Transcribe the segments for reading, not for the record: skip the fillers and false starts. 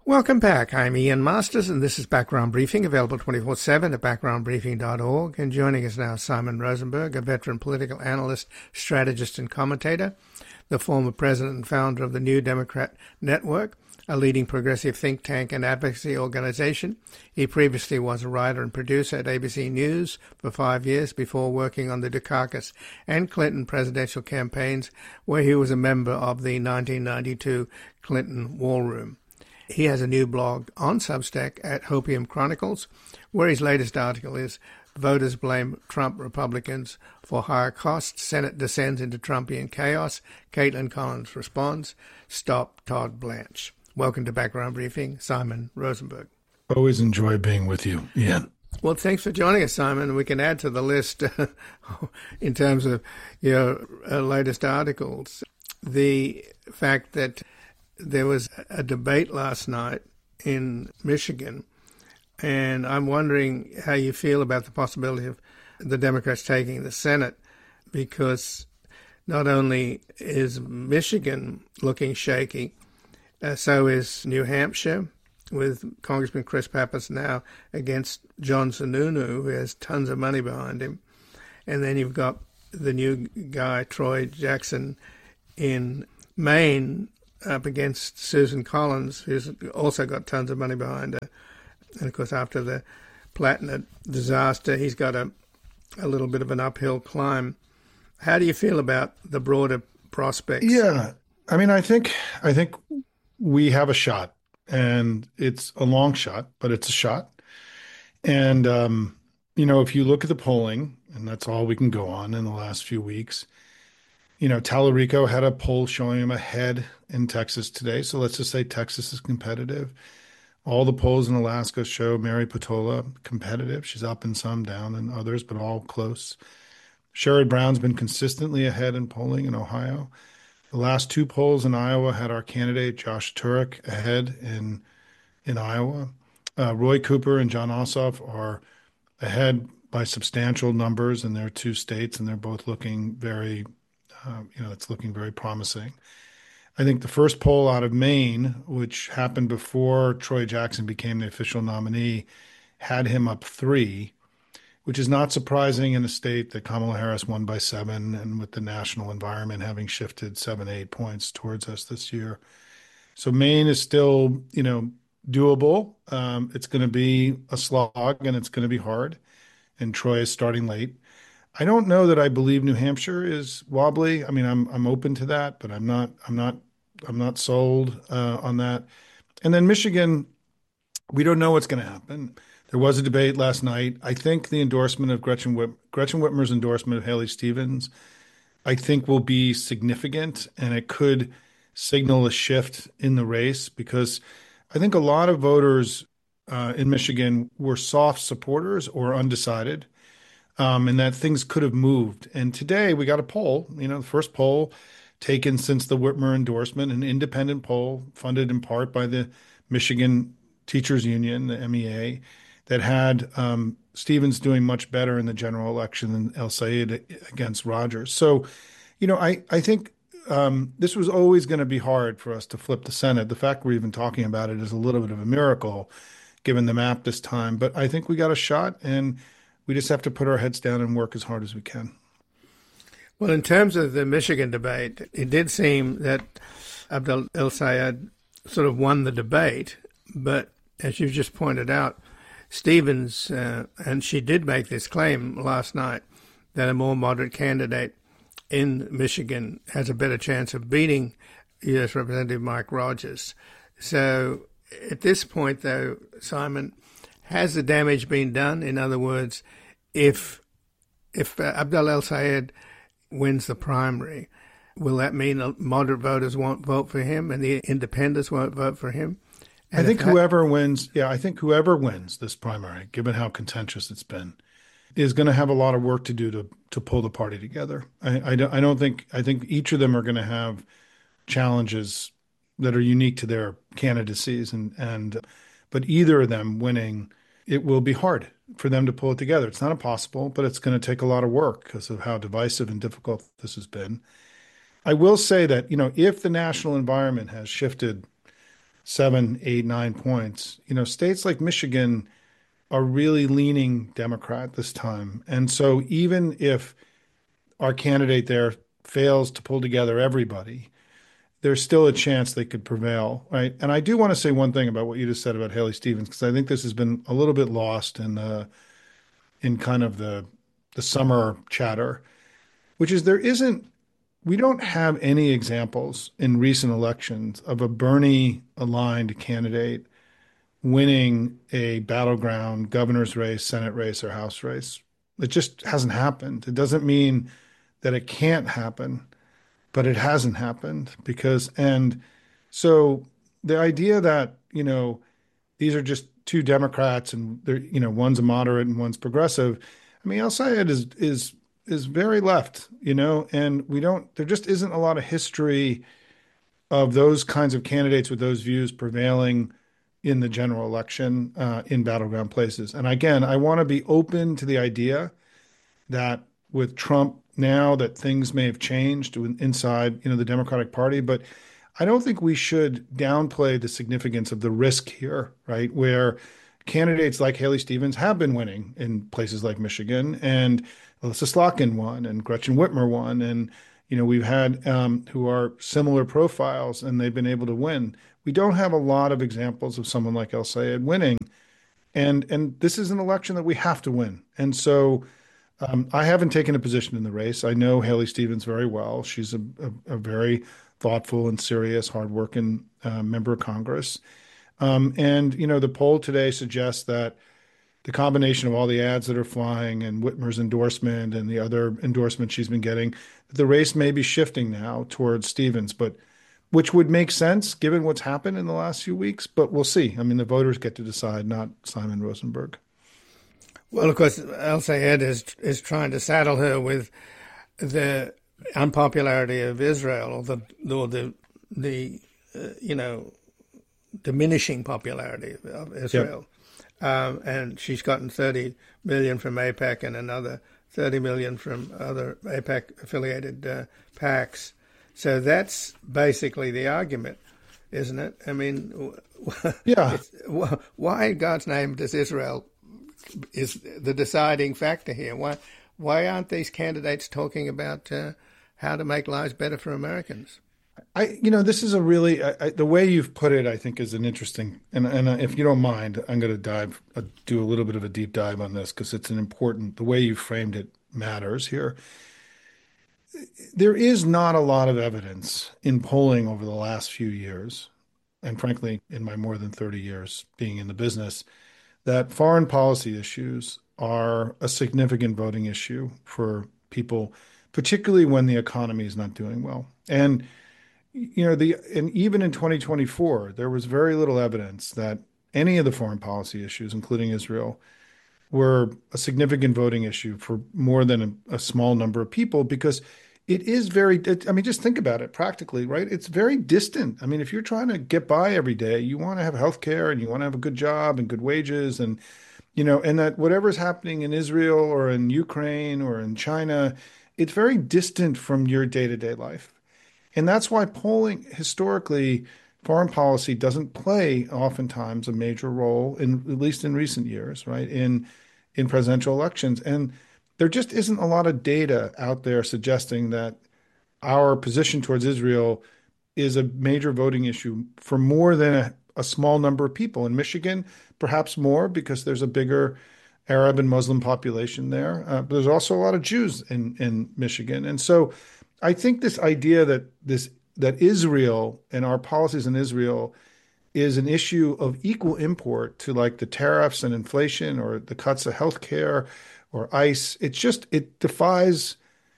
Welcome back. I'm Ian Masters, and this is Background Briefing, available 24/7 at backgroundbriefing.org. And joining us now, Simon Rosenberg, a veteran political analyst, strategist, and commentator, the former president and founder of the New Democrat Network, a leading progressive think tank and advocacy organization. He previously was a writer and producer at ABC News for 5 years before working on the Dukakis and Clinton presidential campaigns, where he was a member of the 1992 Clinton War Room. He has a new blog on Substack at Hopium Chronicles, where his latest article is Voters Blame Trump Republicans for Higher Costs. Senate Descends into Trumpian Chaos. Caitlin Collins responds, Stop Todd Blanche. Welcome to Background Briefing, Simon Rosenberg. Always enjoy being with you, Ian. Well, thanks for joining us, Simon. We can add to the list in terms of your latest articles. The fact that there was a debate last night in Michigan, and I'm wondering how you feel about the possibility of the Democrats taking the Senate, because not only is Michigan looking shaky, so is New Hampshire, with Congressman Chris Pappas now against John Sununu, who has tons of money behind him. And then you've got the new guy, Troy Jackson, in Maine, up against Susan Collins, who's also got tons of money behind her. And, of course, after the Platner disaster, he's got a little bit of an uphill climb. How do you feel about the broader prospects? Yeah, I mean, I think we have a shot, and it's a long shot, but it's a shot. And, if you look at the polling, and that's all we can go on in the last few weeks, Tallarico had a poll showing him ahead in Texas today. So let's just say Texas is competitive. All the polls in Alaska show Mary Patola competitive. She's up in some, down in others, but all close. Sherrod Brown's been consistently ahead in polling in Ohio. The last two polls in Iowa had our candidate, Josh Turek, ahead in Iowa. Roy Cooper and Jon Ossoff are ahead by substantial numbers in their two states, and they're both looking very it's looking very promising. I think the first poll out of Maine, which happened before Troy Jackson became the official nominee, had him up 3, which is not surprising in a state that Kamala Harris won by 7, and with the national environment having shifted 7, 8 points towards us this year. So Maine is still, doable. It's going to be a slog, and it's going to be hard. And Troy is starting late. I don't know that I believe New Hampshire is wobbly. I mean, I'm open to that, but I'm not sold on that. And then Michigan, we don't know what's going to happen. There was a debate last night. I think the endorsement of Gretchen Whitmer's endorsement of Haley Stevens, I think will be significant, and it could signal a shift in the race, because I think a lot of voters in Michigan were soft supporters or undecided. And that things could have moved. And today we got a poll, the first poll taken since the Whitmer endorsement, an independent poll funded in part by the Michigan Teachers Union, the MEA, that had Stevens doing much better in the general election than El Sayed against Rogers. So, I think this was always going to be hard for us to flip the Senate. The fact we're even talking about it is a little bit of a miracle, given the map this time. But I think we got a shot, and we just have to put our heads down and work as hard as we can. Well, in terms of the Michigan debate, it did seem that Abdel El-Sayed sort of won the debate. But as you've just pointed out, Stevens, and she did make this claim last night, that a more moderate candidate in Michigan has a better chance of beating U.S. Representative Mike Rogers. So at this point, though, Simon, has the damage been done? In other words, if Abdel El-Sayed wins the primary, will that mean moderate voters won't vote for him and the independents won't vote for him? And I think whoever wins this primary, given how contentious it's been, is going to have a lot of work to do to pull the party together. I think each of them are going to have challenges that are unique to their candidacies, but either of them winning, it will be hard for them to pull it together. It's not impossible, but it's going to take a lot of work because of how divisive and difficult this has been. I will say that, if the national environment has shifted 7, 8, 9 points. States like Michigan are really leaning Democrat this time. And so even if our candidate there fails to pull together everybody, there's still a chance they could prevail, right? And I do want to say one thing about what you just said about Haley Stevens, because I think this has been a little bit lost in kind of the summer chatter, which is we don't have any examples in recent elections of a Bernie aligned candidate winning a battleground governor's race, Senate race, or House race. It just hasn't happened. It doesn't mean that it can't happen, but it hasn't happened and so the idea that, these are just two Democrats and they're, one's a moderate and one's progressive. I mean, El Sayed is very left, and there just isn't a lot of history of those kinds of candidates with those views prevailing in the general election in battleground places. And again, I want to be open to the idea that with Trump now that things may have changed inside, the Democratic Party, but I don't think we should downplay the significance of the risk here, right? Where candidates like Haley Stevens have been winning in places like Michigan, and Alyssa Slotkin won, and Gretchen Whitmer won, and we've had who are similar profiles, and they've been able to win. We don't have a lot of examples of someone like El Sayed winning, and this is an election that we have to win. And so I haven't taken a position in the race. I know Haley Stevens very well. She's a very thoughtful and serious, hardworking member of Congress. And the poll today suggests that the combination of all the ads that are flying and Whitmer's endorsement and the other endorsements she's been getting, the race may be shifting now towards Stevens, but which would make sense given what's happened in the last few weeks. But we'll see. I mean, the voters get to decide, not Simon Rosenberg. Well, of course, El Sayed is trying to saddle her with the unpopularity of Israel, or the diminishing popularity of Israel. Yep. And she's gotten 30 million from AIPAC and another 30 million from other AIPAC affiliated PACs. So that's basically the argument, isn't it? I mean, yeah. Why in God's name does Israel is the deciding factor here? Why aren't these candidates talking about how to make lives better for Americans? This is a really the way you've put it, I think, is an interesting. And if you don't mind, I'm going to do a little bit of a deep dive on this because it's an important. The way you framed it matters here. There is not a lot of evidence in polling over the last few years, and frankly, in my more than 30 years being in the business, that foreign policy issues are a significant voting issue for people, particularly when the economy is not doing well. And and even in 2024, there was very little evidence that any of the foreign policy issues, including Israel, were a significant voting issue for more than a small number of people because it is just think about it practically, right? It's very distant. I mean, if you're trying to get by every day, you want to have health care and you want to have a good job and good wages and, and that whatever's happening in Israel or in Ukraine or in China, it's very distant from your day-to-day life. And that's why polling historically, foreign policy doesn't play oftentimes a major role at least in recent years, right? In presidential elections. And there just isn't a lot of data out there suggesting that our position towards Israel is a major voting issue for more than a small number of people. In Michigan, perhaps more because there's a bigger Arab and Muslim population there. But there's also a lot of Jews in Michigan. And so I think this idea that Israel and our policies in Israel is an issue of equal import to like the tariffs and inflation or the cuts of healthcare or ICE. It defies.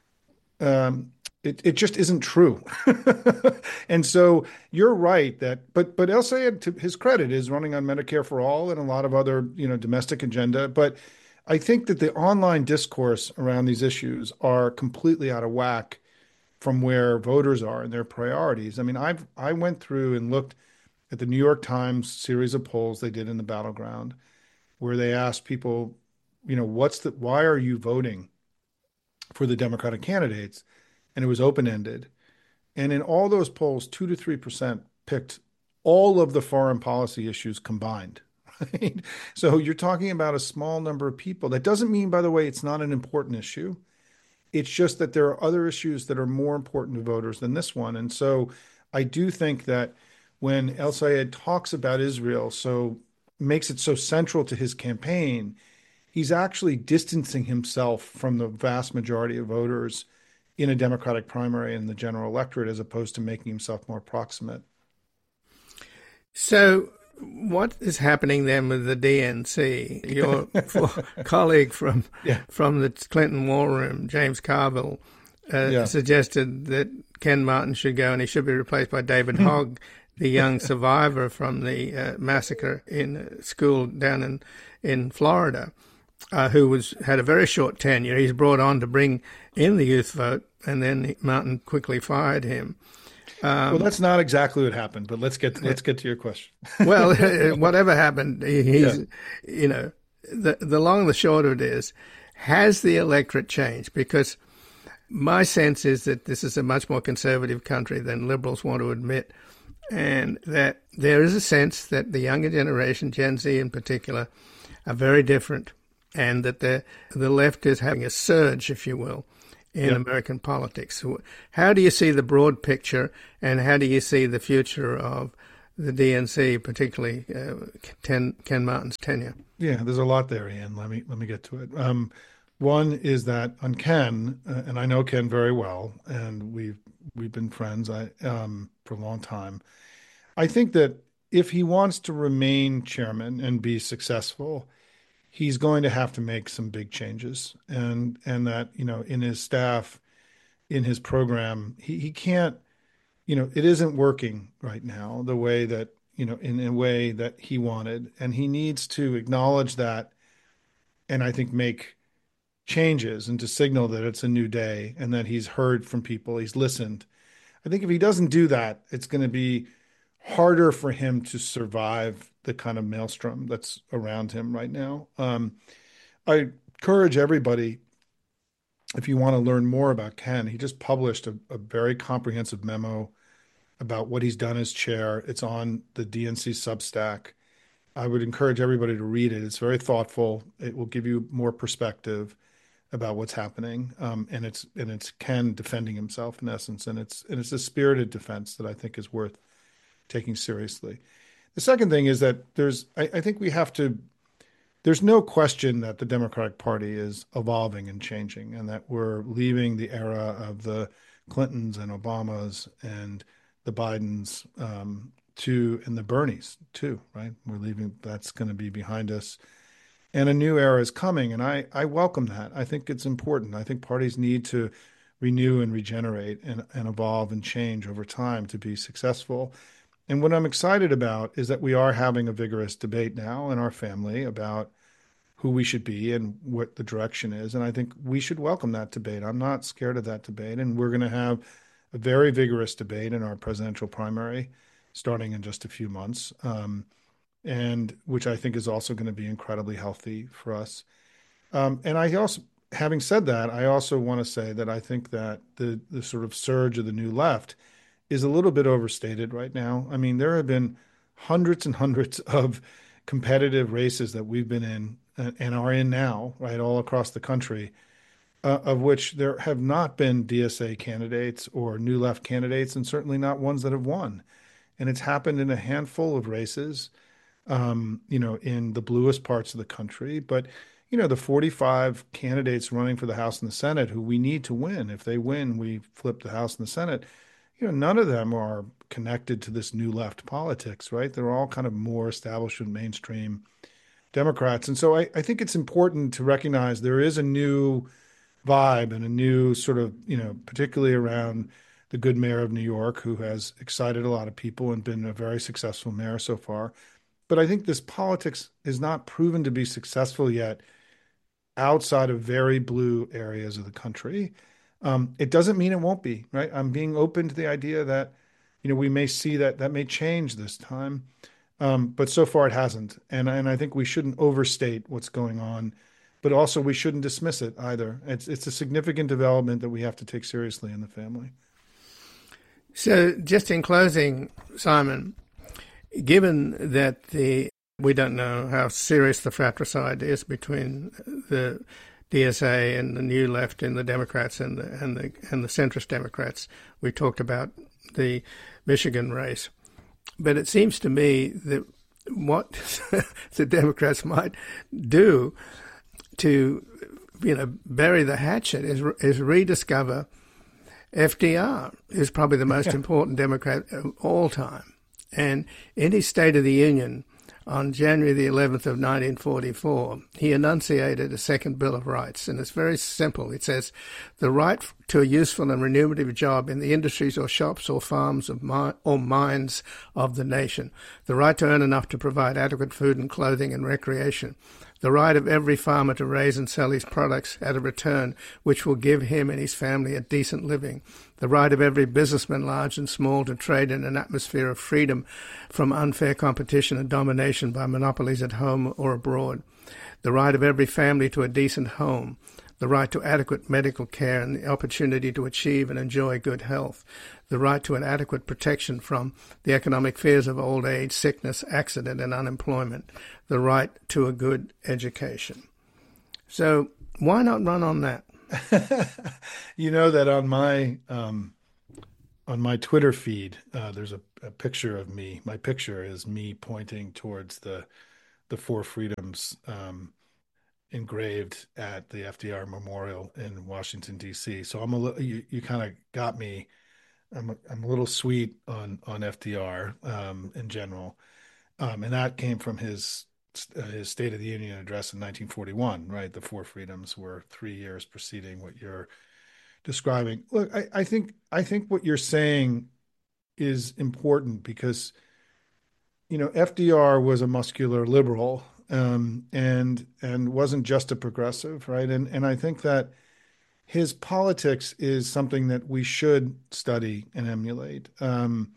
It just isn't true. And so you're right but El Sayed, to his credit, is running on Medicare for all and a lot of other domestic agenda. But I think that the online discourse around these issues are completely out of whack from where voters are and their priorities. I mean, I went through and looked at the New York Times series of polls they did in the battleground, where they asked people, why are you voting for the Democratic candidates? And it was open-ended. And in all those polls, 2 to 3% picked all of the foreign policy issues combined. Right? So you're talking about a small number of people. That doesn't mean, by the way, it's not an important issue. It's just that there are other issues that are more important to voters than this one. And so I do think that when El Sayed talks about Israel, so makes it so central to his campaign, he's actually distancing himself from the vast majority of voters in a Democratic primary and the general electorate, as opposed to making himself more proximate. So what is happening then with the DNC? Your colleague from the Clinton War Room, James Carville, suggested that Ken Martin should go and he should be replaced by David Hogg, the young survivor from the massacre in a school down in Florida, who had a very short tenure. He's brought on to bring in the youth vote, and then Martin quickly fired him. Well, that's not exactly what happened, but let's get to your question. Well, whatever happened, the long and the short of it is, has the electorate changed? Because my sense is that this is a much more conservative country than liberals want to admit, and that there is a sense that the younger generation, Gen Z in particular, are very different, and that the left is having a surge, if you will, in American politics. How do you see the broad picture, and how do you see the future of the DNC, particularly Ken Martin's tenure? Yeah, there's a lot there, Ian. Let me get to it. One is that on Ken, and I know Ken very well, and we've been friends for a long time. I think that if he wants to remain chairman and be successful, he's going to have to make some big changes, and that, in his staff, in his program, he can't, it isn't working right now the way that, in a way that he wanted, and he needs to acknowledge that, and I think make changes and to signal that it's a new day and that he's heard from people, he's listened. I think if he doesn't do that, it's going to be harder for him to survive the kind of maelstrom that's around him right now. I encourage everybody, if you want to learn more about Ken, he just published a very comprehensive memo about what he's done as chair. It's on the DNC Substack. I would encourage everybody to read it. It's very thoughtful. It will give you more perspective about what's happening. And it's Ken defending himself in essence. And it's a spirited defense that I think is worth taking seriously. The second thing is that I think there's no question that the Democratic Party is evolving and changing, and that we're leaving the era of the Clintons and Obamas and the Bidens and the Bernies too, right? We're leaving, that's going to be behind us. And a new era is coming, and I welcome that. I think it's important. I think parties need to renew and regenerate and evolve and change over time to be successful. And what I'm excited about is that we are having a vigorous debate now in our family about who we should be and what the direction is. And I think we should welcome that debate. I'm not scared of that debate. And we're going to have a very vigorous debate in our presidential primary starting in just a few months, and which I think is also going to be incredibly healthy for us. And I also, having said that, I also want to say that I think that the sort of surge of the new left is a little bit overstated right now. I mean, there have been hundreds and hundreds of competitive races that we've been in and are in now, right, all across the country, of which there have not been DSA candidates or new left candidates, and certainly not ones that have won. And it's happened in a handful of races, in the bluest parts of the country. But, the 45 candidates running for the House and the Senate who we need to win, if they win, we flip the House and the Senate. None of them are connected to this new left politics, right? They're all kind of more establishment mainstream Democrats. And so I think it's important to recognize there is a new vibe and a new sort of, particularly around the good mayor of New York, who has excited a lot of people and been a very successful mayor so far. But I think this politics is not proven to be successful yet outside of very blue areas of the country. It doesn't mean it won't be, right? I'm being open to the idea that, we may see that may change this time. But so far it hasn't. And I think we shouldn't overstate what's going on, but also we shouldn't dismiss it either. It's a significant development that we have to take seriously in the family. So just in closing, Simon, given that we don't know how serious the fratricide is between the DSA and the New Left and the Democrats and the centrist Democrats. We talked about the Michigan race, but it seems to me that what the Democrats might do to bury the hatchet is rediscover FDR is probably the most important Democrat of all time. And in his State of the Union on January the 11th of 1944, he enunciated a second Bill of Rights, and it's very simple. It says, the right to a useful and remunerative job in the industries or shops or farms or mines of the nation, the right to earn enough to provide adequate food and clothing and recreation, the right of every farmer to raise and sell his products at a return which will give him and his family a decent living, the right of every businessman, large and small, to trade in an atmosphere of freedom from unfair competition and domination by monopolies at home or abroad, the right of every family to a decent home, the right to adequate medical care and the opportunity to achieve and enjoy good health, the right to an adequate protection from the economic fears of old age, sickness, accident, and unemployment, the right to a good education. So why not run on that? You know that on my Twitter feed, there's a picture of me. My picture is me pointing towards the Four Freedoms engraved at the FDR Memorial in Washington, D.C. So I'm a little, you kind of got me. I'm a little sweet on FDR in general, and that came from his State of the Union address in 1941. Right, the Four Freedoms were 3 years preceding what you're describing. Look, I think what you're saying is important because FDR was a muscular liberal and wasn't just a progressive, right? And I think that his politics is something that we should study and emulate, and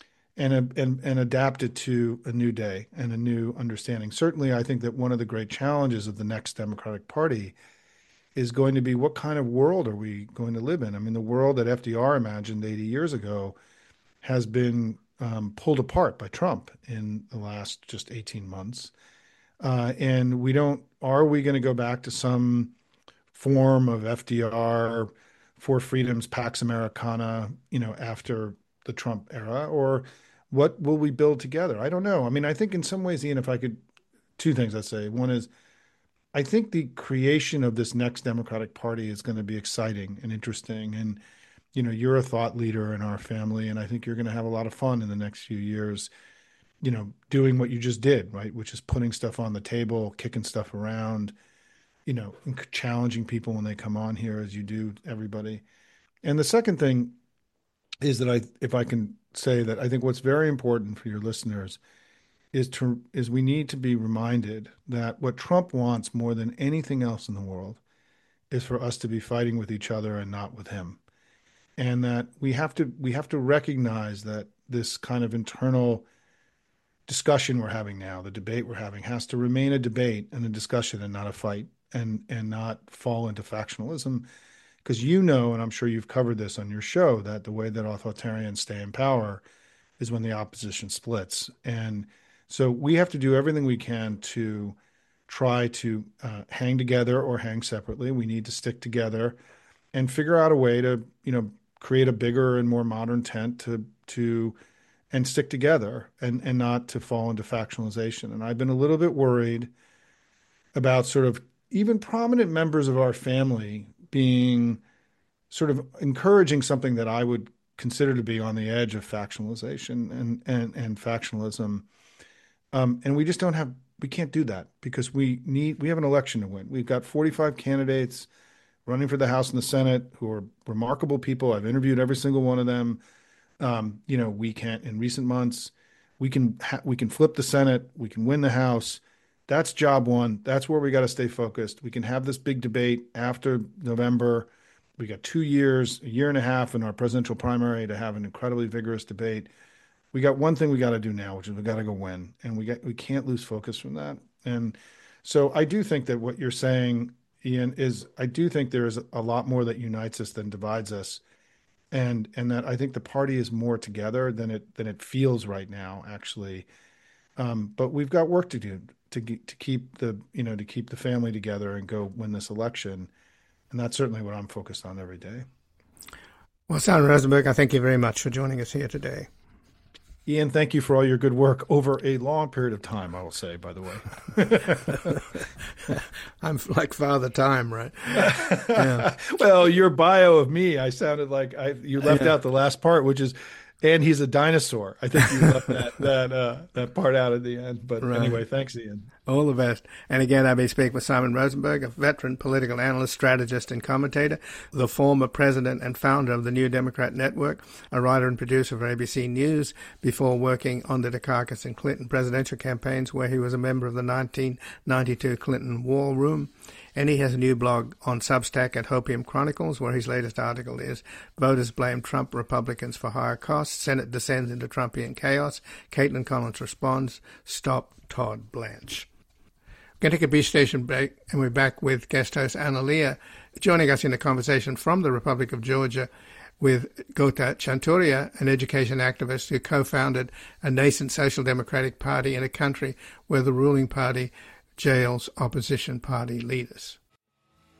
adapt it to a new day and a new understanding. Certainly, I think that one of the great challenges of the next Democratic Party is going to be what kind of world are we going to live in? I mean, the world that FDR imagined 80 years ago has been pulled apart by Trump in the last just 18 months. And are we going to go back to some form of FDR, Four Freedoms, Pax Americana, after the Trump era, or what will we build together? I don't know. I mean, I think in some ways, Ian, if I could, two things I'd say. One is, I think the creation of this next Democratic Party is going to be exciting and interesting. And, you're a thought leader in our family, and I think you're going to have a lot of fun in the next few years, doing what you just did, right? Which is putting stuff on the table, kicking stuff around, and challenging people when they come on here, as you do everybody. And the second thing is that if I can say that I think what's very important for your listeners is we need to be reminded that what Trump wants more than anything else in the world is for us to be fighting with each other and not with him. And that we have to recognize that this kind of internal discussion we're having now, the debate we're having, has to remain a debate and a discussion and not a fight, and not fall into factionalism. Because and I'm sure you've covered this on your show, that the way that authoritarians stay in power is when the opposition splits. And so we have to do everything we can to try to hang together or hang separately. We need to stick together and figure out a way to, create a bigger and more modern tent and stick together and not to fall into factionalization. And I've been a little bit worried about sort of even prominent members of our family being sort of encouraging something that I would consider to be on the edge of factionalization and factionalism. And we just we can't do that because we have an election to win. We've got 45 candidates running for the House and the Senate who are remarkable people. I've interviewed every single one of them. We can't, in recent months, we can flip the Senate, we can win the House. That's job one. That's where we got to stay focused. We can have this big debate after November. We got 2 years, a year and a half in our presidential primary to have an incredibly vigorous debate. We got one thing we got to do now, which is we got to go win, and we can't lose focus from that. And so I do think that what you're saying, Ian, I do think there is a lot more that unites us than divides us. and that I think the party is more together than it feels right now, actually. But we've got work to do to keep the family together and go win this election, and that's certainly what I'm focused on every day. Well, Simon Rosenberg, I thank you very much for joining us here today. Ian, thank you for all your good work over a long period of time, I will say, by the way. I'm like Father Time, right? Yeah. Well, your bio of me, I sounded like you left out the last part, which is, and he's a dinosaur. I think you left that part out at the end. But Anyway, thanks, Ian. All the best. And again, I've been speaking with Simon Rosenberg, a veteran political analyst, strategist, and commentator, the former president and founder of the New Democrat Network, a writer and producer for ABC News, before working on the Dukakis and Clinton presidential campaigns, where he was a member of the 1992 Clinton War Room. And he has a new blog on Substack at Hopium Chronicles, where his latest article is Voters Blame Trump Republicans for Higher Costs. Senate Descends into Trumpian Chaos. Caitlin Collins responds, Stop Todd Blanche. We're going to take a beach station break, and we're back with guest host Anna Leah, joining us in a conversation from the Republic of Georgia with Gota Chanturia, an education activist who co-founded a nascent social democratic party in a country where the ruling party jails opposition party leaders.